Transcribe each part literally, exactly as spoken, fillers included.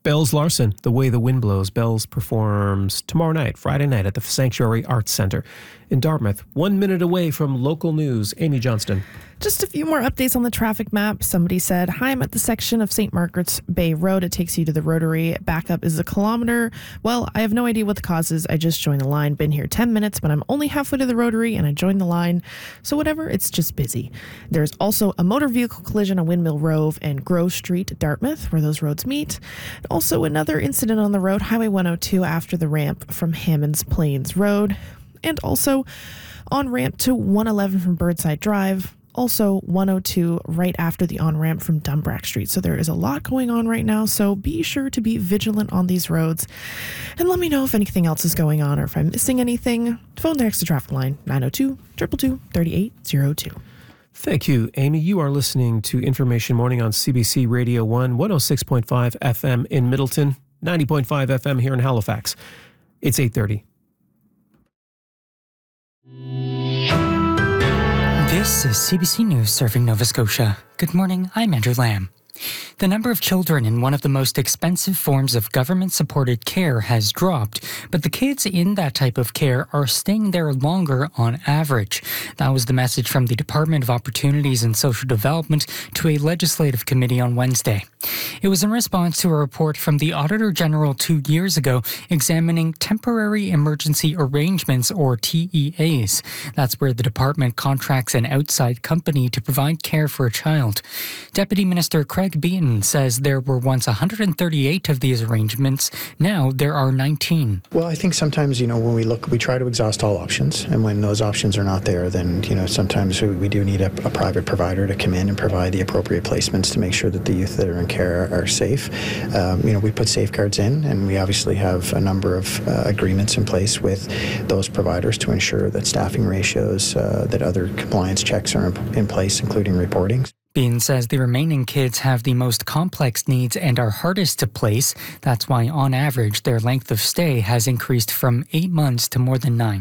Bells Larson, The Way the Wind Blows. Bells performs tomorrow night, Friday night, at the Sanctuary Arts Centre in Dartmouth. One minute away from local news. Amy Johnston. Just a few more updates on the traffic map. Somebody said, hi, I'm at the section of Saint Margaret's Bay Road. It takes you to the Rotary. Backup is a kilometer. Well, I have no idea what the cause is. I just joined the line. Been here ten minutes, but I'm only halfway to the Rotary and I joined the line. So whatever, it's just busy. There's also a motor vehicle collision on Windmill Road and Grove Street, Dartmouth, where those roads meet. Also another incident on the road, Highway one oh two, after the ramp from Hammonds Plains Road. And also on ramp to one eleven from Birdside Drive. Also one oh two right after the on-ramp from Dumbrack Street. So there is a lot going on right now, so be sure to be vigilant on these roads. And let me know if anything else is going on or if I'm missing anything. Phone text to traffic line nine oh two, two two two, three eight zero two. Thank you, Amy. You are listening to Information Morning on C B C Radio one, one oh six point five F M in Middleton, ninety point five F M here in Halifax. It's eight thirty. This is C B C News serving Nova Scotia. Good morning, I'm Andrew Lamb. The number of children in one of the most expensive forms of government-supported care has dropped, but the kids in that type of care are staying there longer on average. That was the message from the Department of Opportunities and Social Development to a legislative committee on Wednesday. It was in response to a report from the Auditor General two years ago examining temporary emergency arrangements, or T E As. That's where the department contracts an outside company to provide care for a child. Deputy Minister Craig Beaton says there were once one hundred thirty-eight of these arrangements. Now there are nineteen. Well, I think sometimes, you know, when we look, we try to exhaust all options. And when those options are not there, then, you know, sometimes we, we do need a, a private provider to come in and provide the appropriate placements to make sure that the youth that are in care are, are safe. Um, you know, we put safeguards in, and we obviously have a number of uh, agreements in place with those providers to ensure that staffing ratios, uh, that other compliance checks are in, in place, including reporting. Bean says the remaining kids have the most complex needs and are hardest to place. That's why, on average, their length of stay has increased from eight months to more than nine.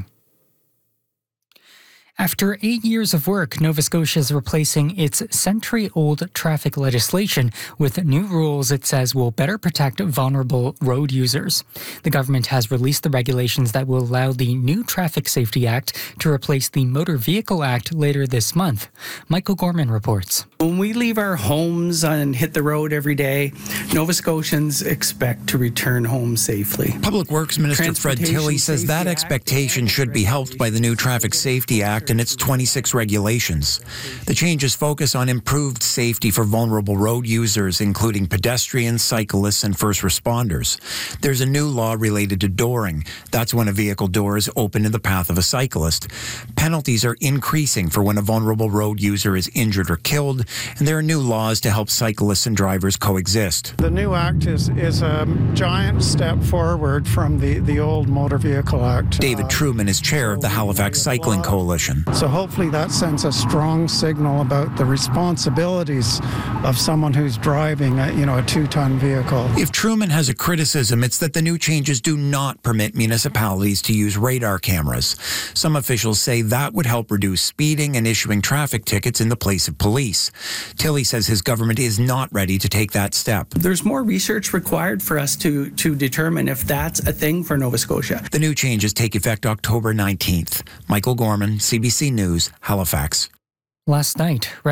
After eight years of work, Nova Scotia is replacing its century-old traffic legislation with new rules it says will better protect vulnerable road users. The government has released the regulations that will allow the new Traffic Safety Act to replace the Motor Vehicle Act later this month. Michael Gorman reports. When we leave our homes and hit the road every day, Nova Scotians expect to return home safely. Public Works Minister Fred Tilley says that expectation should be helped by the new Traffic Safety Act and its twenty-six regulations. The changes focus on improved safety for vulnerable road users, including pedestrians, cyclists, and first responders. There's a new law related to dooring. That's when a vehicle door is open in the path of a cyclist. Penalties are increasing for when a vulnerable road user is injured or killed, and there are new laws to help cyclists and drivers coexist. The new act is, is a giant step forward from the, the old Motor Vehicle Act. David Truman is chair of the Halifax Cycling Coalition. So hopefully that sends a strong signal about the responsibilities of someone who's driving a, you know, a two-ton vehicle. If Truman has a criticism, it's that the new changes do not permit municipalities to use radar cameras. Some officials say that would help reduce speeding and issuing traffic tickets in the place of police. Tilley says his government is not ready to take that step. There's more research required for us to, to determine if that's a thing for Nova Scotia. The new changes take effect October nineteenth. Michael Gorman, C B C News, Halifax. Last night,